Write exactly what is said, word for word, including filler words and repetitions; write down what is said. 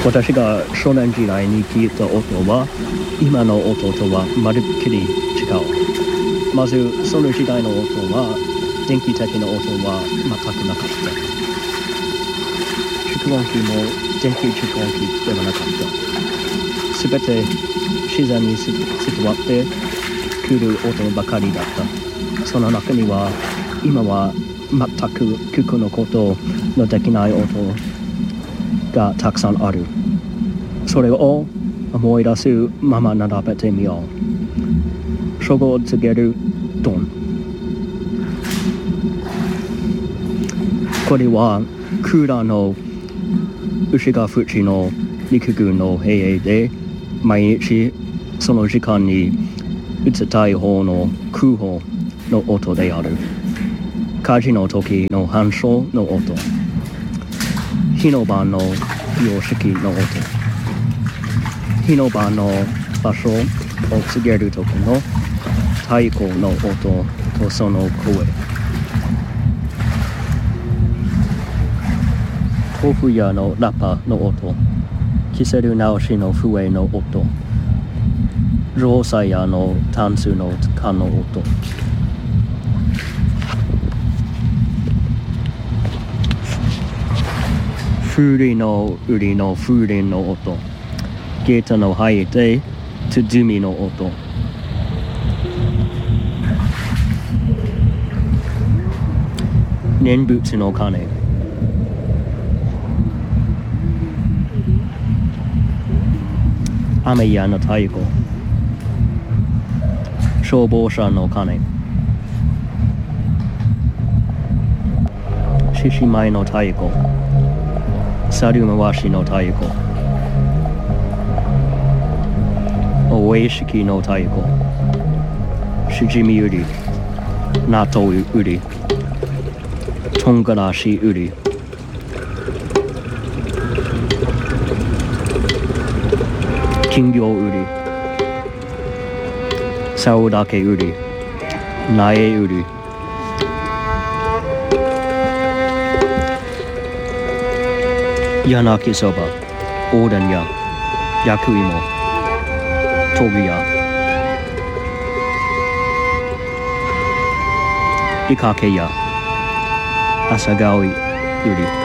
私が少年時代に聞いた音は今の音とはまるっきり違う。まずその時代の音は電気的な音は全くなかった。蓄音機も電気蓄音機ではなかった。すべて自然に伝わってくる音ばかりだった。その中には今は全く聞くのことのできない音がたくさんある。それを思い出すまま並べてみよう。初号を告げるドン。これはクーラーの牛ヶ淵の陸軍の兵営で毎日その時間に撃ちたい方の空砲の音である。火事の時の反射の音。火の番の様式の音。火の番の場所を告げる時の太鼓の音とその声。豆腐屋のラッパの音。キセル直しの笛の音。城西屋のタンスの缶の音。風鈴の売りの風鈴の音。ゲートの入ってとドゥミの音。念仏の鐘。雨屋の太鼓。消防車の鐘。獅子舞の太鼓。猿回しの太鼓。お会式の太鼓。しじみ売り。納豆売り。とんがらし売り。金魚売り。竿だけ売り。苗売り。柳そば、おでん屋、焼き芋、豆腐屋、イカケ屋、朝顔売り。